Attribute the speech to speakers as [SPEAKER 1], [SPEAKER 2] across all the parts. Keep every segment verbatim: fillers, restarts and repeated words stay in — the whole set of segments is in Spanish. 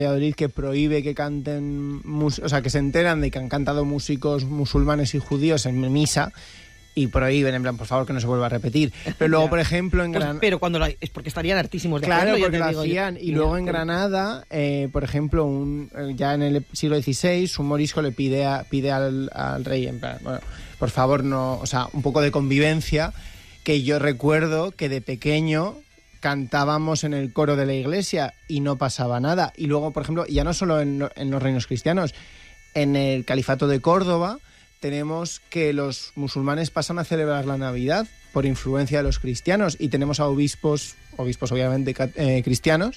[SPEAKER 1] Valladolid que prohíbe que canten, mus- o sea, que se enteran de que han cantado músicos musulmanes y judíos en misa y prohíben, en plan, por favor, que no se vuelva a repetir. Pero luego, por ejemplo, en
[SPEAKER 2] Pues,
[SPEAKER 1] Granada...
[SPEAKER 2] pero cuando lo, es porque estarían hartísimos de
[SPEAKER 1] Claro,
[SPEAKER 2] hacerlo, yo
[SPEAKER 1] porque
[SPEAKER 2] te
[SPEAKER 1] lo
[SPEAKER 2] digo,
[SPEAKER 1] hacían.
[SPEAKER 2] yo-
[SPEAKER 1] Y luego en
[SPEAKER 2] con-
[SPEAKER 1] Granada, eh, por ejemplo, un, eh, ya en el siglo dieciséis, un morisco le pide, a- pide al, al rey, en plan, bueno, por favor, no, o sea, un poco de convivencia, que yo recuerdo que de pequeño cantábamos en el coro de la iglesia y no pasaba nada. Y luego, por ejemplo, ya no solo en, lo- en los reinos cristianos, en el califato de Córdoba tenemos que los musulmanes pasan a celebrar la Navidad por influencia de los cristianos y tenemos a obispos, obispos obviamente ca- eh, cristianos,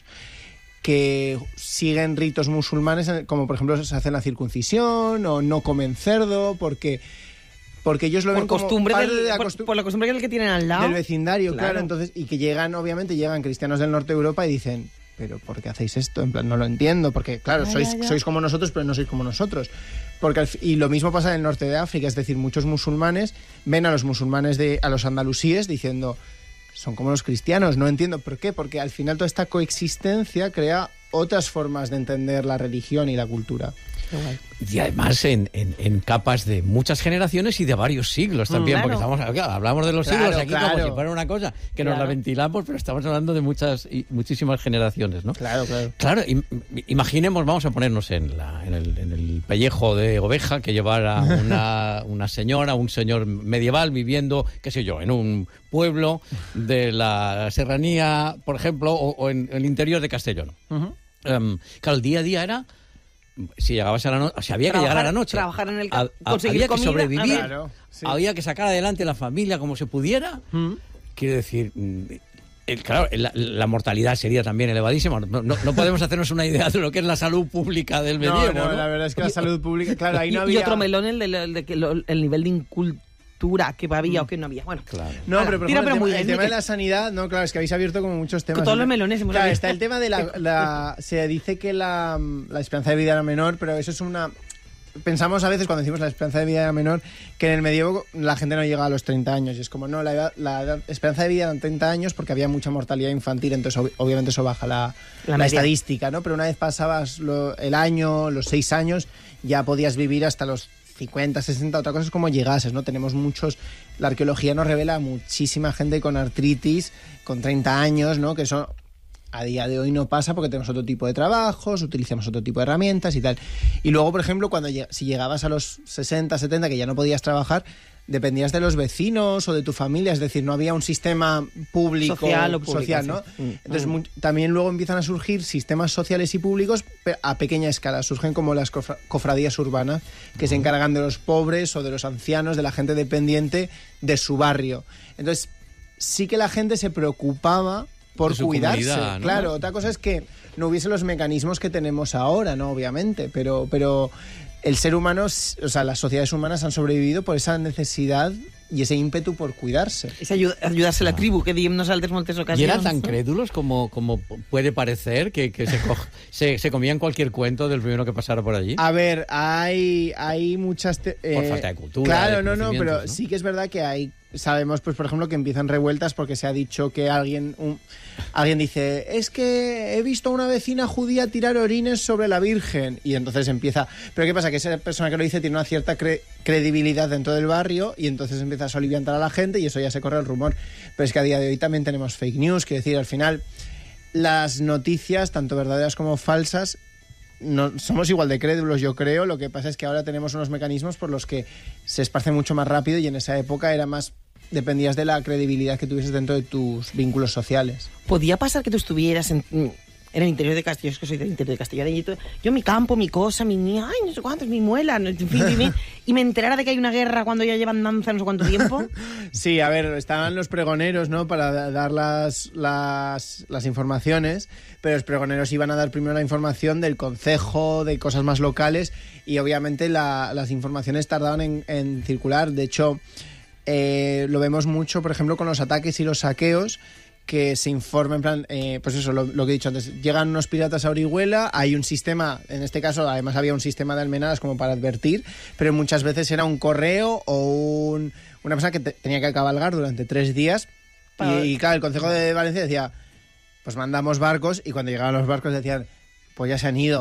[SPEAKER 1] que siguen ritos musulmanes, como por ejemplo se hace la circuncisión o no comen cerdo, porque, porque ellos lo
[SPEAKER 2] por
[SPEAKER 1] ven como
[SPEAKER 2] costumbre
[SPEAKER 1] parte
[SPEAKER 2] del,
[SPEAKER 1] de la
[SPEAKER 2] por,
[SPEAKER 1] costu-
[SPEAKER 2] por la costumbre del que tienen al lado.
[SPEAKER 1] del vecindario, claro.
[SPEAKER 2] Claro.
[SPEAKER 1] Entonces, y que llegan, obviamente, llegan cristianos del norte de Europa y dicen, pero ¿por qué hacéis esto? En plan, no lo entiendo, porque claro,
[SPEAKER 2] Ya,
[SPEAKER 1] sois,
[SPEAKER 2] ya, ya.
[SPEAKER 1] sois como nosotros, pero no sois como nosotros. Porque al fi- y lo mismo pasa en el norte de África, es decir, muchos musulmanes ven a los musulmanes de, a los andalusíes diciendo, son como los cristianos, no entiendo por qué, porque al final toda esta coexistencia crea otras formas de entender la religión y la cultura.
[SPEAKER 2] Qué guay.
[SPEAKER 3] Y además en, en, en capas de muchas generaciones y de varios siglos también,
[SPEAKER 2] Mm,
[SPEAKER 3] porque
[SPEAKER 2] claro.
[SPEAKER 3] estamos, claro, hablamos de los
[SPEAKER 1] Claro,
[SPEAKER 3] siglos aquí como
[SPEAKER 1] claro.
[SPEAKER 3] si fuera una cosa que nos
[SPEAKER 2] Claro.
[SPEAKER 3] la ventilamos, pero estamos hablando de muchas y muchísimas generaciones, ¿no?
[SPEAKER 1] Claro, claro.
[SPEAKER 3] Claro, im- imaginemos, vamos a ponernos en, la, en, el, en el pellejo de oveja que llevara una, una señora, un señor medieval viviendo, qué sé yo, en un pueblo de la serranía, por ejemplo, o, o en el interior de Castellón.
[SPEAKER 1] Ujú.
[SPEAKER 3] Um, claro, el día a día era, si llegabas a la noche, o sea, había que
[SPEAKER 2] Trabajar-
[SPEAKER 3] llegar a la noche.
[SPEAKER 2] trabajar en el
[SPEAKER 3] Ha-
[SPEAKER 2] campo,
[SPEAKER 3] ha-
[SPEAKER 2] conseguir
[SPEAKER 3] había que
[SPEAKER 2] comida,
[SPEAKER 3] sobrevivir,
[SPEAKER 1] claro, sí.
[SPEAKER 3] había que sacar adelante la familia como se pudiera.
[SPEAKER 1] Mm.
[SPEAKER 3] Quiero decir, mm, el- claro, la, la mortalidad sería también elevadísima. No, no- no podemos hacernos una idea de lo que es la salud pública del
[SPEAKER 1] No,
[SPEAKER 3] medievo,
[SPEAKER 1] no,
[SPEAKER 3] ¿no?
[SPEAKER 1] la verdad es que la salud pública, claro, ahí
[SPEAKER 2] Y,
[SPEAKER 1] no
[SPEAKER 2] y
[SPEAKER 1] había...
[SPEAKER 2] otro melón, el, de, el de que lo- el nivel de incultura que había o que no había. Bueno,
[SPEAKER 3] Claro.
[SPEAKER 1] No,
[SPEAKER 2] Ala,
[SPEAKER 1] pero por
[SPEAKER 2] tira,
[SPEAKER 1] ejemplo,
[SPEAKER 2] pero
[SPEAKER 1] el,
[SPEAKER 2] muy
[SPEAKER 1] tema, el
[SPEAKER 2] bien,
[SPEAKER 1] tema de
[SPEAKER 2] Miquel.
[SPEAKER 1] la sanidad, no, claro, es que habéis abierto como muchos temas.
[SPEAKER 2] Con todos los melones hemos
[SPEAKER 1] Claro,
[SPEAKER 2] abierto.
[SPEAKER 1] está el tema de la, la- se dice que la, la esperanza de vida era menor, pero eso es una... Pensamos a veces cuando decimos la esperanza de vida era menor que en el medievo la gente no llega a los treinta años y es como, no, la, edad- la edad- esperanza de vida eran treinta años porque había mucha mortalidad infantil, entonces ob- obviamente eso baja la,
[SPEAKER 2] La
[SPEAKER 1] la
[SPEAKER 2] media.
[SPEAKER 1] estadística, ¿no? Pero una vez pasabas lo- el año, los seis años, ya podías vivir hasta los cincuenta, sesenta, otra cosa es como llegases, ¿no? Tenemos muchos, la arqueología nos revela muchísima gente con artritis, con treinta años, ¿no? Que eso a día de hoy no pasa porque tenemos otro tipo de trabajos, utilizamos otro tipo de herramientas y tal. Y luego, por ejemplo, cuando lleg- si llegabas a los sesenta, setenta, que ya no podías trabajar, dependías de los vecinos o de tu familia, es decir, no había un sistema público,
[SPEAKER 2] Social o público,
[SPEAKER 1] social,
[SPEAKER 2] sí.
[SPEAKER 1] ¿no?
[SPEAKER 2] Mm.
[SPEAKER 1] Entonces, mu- también luego empiezan a surgir sistemas sociales y públicos pe- a pequeña escala. Surgen como las cofra- cofradías urbanas, que se encargan de los pobres o de los ancianos, de la gente dependiente de su barrio. Entonces, sí que la gente se preocupaba por
[SPEAKER 3] De su
[SPEAKER 1] cuidarse.
[SPEAKER 3] comunidad, ¿no?
[SPEAKER 1] Claro, otra cosa es que no hubiese los mecanismos que tenemos ahora, ¿no? Obviamente, pero, pero el ser humano, s- o sea, las sociedades humanas han sobrevivido por esa necesidad y ese ímpetu por cuidarse.
[SPEAKER 2] Es ayud- ayudarse a la tribu, que diem nosaltres moltes
[SPEAKER 3] Y
[SPEAKER 2] ocasions.
[SPEAKER 3] eran tan crédulos como, como puede parecer, que, que se, co- se, se comían cualquier cuento del primero que pasara por allí.
[SPEAKER 1] A ver, hay, hay muchas... te-
[SPEAKER 3] Por
[SPEAKER 1] eh,
[SPEAKER 3] falta de cultura,
[SPEAKER 1] Claro,
[SPEAKER 3] de
[SPEAKER 1] no, no, pero
[SPEAKER 3] conocimientos, ¿no?
[SPEAKER 1] sí que es verdad que hay... Sabemos, pues, por ejemplo, que empiezan revueltas porque se ha dicho que alguien un- alguien dice, es que he visto a una vecina judía tirar orines sobre la Virgen. Y entonces empieza... Pero ¿qué pasa? Que esa persona que lo dice tiene una cierta cre- credibilidad dentro del barrio y entonces empieza a soliviantar a la gente y eso ya se corre el rumor. Pero es que a día de hoy también tenemos fake news, que decir, al final las noticias, tanto verdaderas como falsas, no, somos igual de crédulos, yo creo. Lo que pasa es que ahora tenemos unos mecanismos por los que se esparce mucho más rápido y en esa época era más... Dependías de la credibilidad que tuvieses dentro de tus vínculos sociales.
[SPEAKER 2] Podía pasar que tú estuvieras en, en el interior de Castellón, es que soy del interior de Castellón, y yo, yo mi campo, mi cosa, mi niña, ay, no sé cuántos, mi muela, no- en fin, en fin, y me enterara de que hay una guerra cuando ya llevan danza no sé cuánto tiempo.
[SPEAKER 1] Sí, a ver, estaban los pregoneros, ¿no? Para da- dar las, las, las informaciones, pero los pregoneros iban a dar primero la información del concejo, de cosas más locales, y obviamente la- las informaciones tardaban en, en circular. De hecho, eh, lo vemos mucho, por ejemplo, con los ataques y los saqueos, que se informa en plan, eh, pues eso, lo, lo que he dicho antes, llegan unos piratas a Orihuela, hay un sistema, en este caso además había un sistema de almenadas como para advertir, pero muchas veces era un correo o un, una persona que te- tenía que cabalgar durante tres días
[SPEAKER 2] Para-
[SPEAKER 1] y, y claro, el Concejo de Valencia decía, pues mandamos barcos y cuando llegaban los barcos decían, pues ya se han ido.